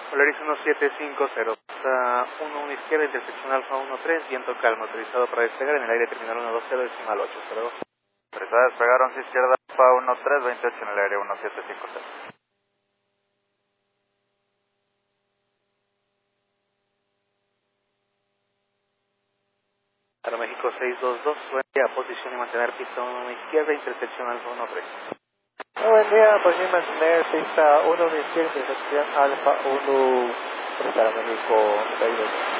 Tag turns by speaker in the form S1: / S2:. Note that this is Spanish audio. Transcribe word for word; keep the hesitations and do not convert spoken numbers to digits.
S1: Polaris uno siete cinco cero, pista uno uno izquierda, intersección Alfa uno tres, viento calmo, autorizado para despegar en el aire terminal uno dos cero, decimal ocho, cero.
S2: Autorizado a despegar once izquierda, Alfa uno tres, veintiocho en el aire uno siete cinco cero.
S1: Aeroméxico seis dos dos, buen día, posición y mantener pista uno izquierda, intersección Alfa uno tres.
S3: Buen día, posición y mantener pista uno izquierda, intersección Alfa uno, para México seis dos dos.